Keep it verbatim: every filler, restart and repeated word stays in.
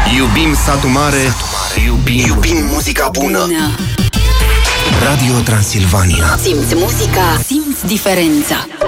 Iubim satul mare, iubim, iubim muzica bună. Radio Transilvania. Simți muzica, simți diferența.